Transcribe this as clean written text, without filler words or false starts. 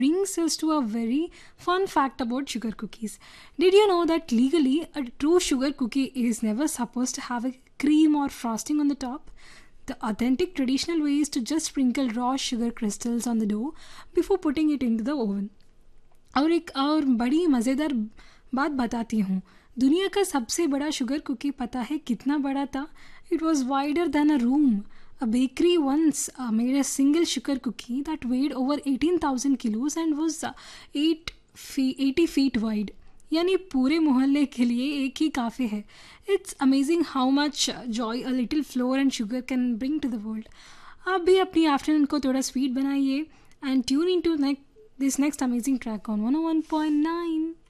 brings us to a very fun fact about sugar cookies. Did you know that legally a true sugar cookie is never supposed to have a cream or frosting on the top? The authentic traditional way is to just sprinkle raw sugar crystals on the dough before putting it into the oven. और बड़ी मज़ेदार बात बताती हूँ. दुनिया का सबसे बड़ा शुगर कुकी पता है कितना बड़ा था? It was wider than a room. A bakery once made a single sugar cookie that weighed over 18,000 kilos and was 80 feet wide. यानी पूरे मोहल्ले के लिए एक ही काफ़ी है. It's amazing how much Joy a little floor and sugar cane bring to the world. आप भी अपनी आफ्टरनून को थोड़ा स्वीट बनाइए and tune in to this next amazing track on 101.9.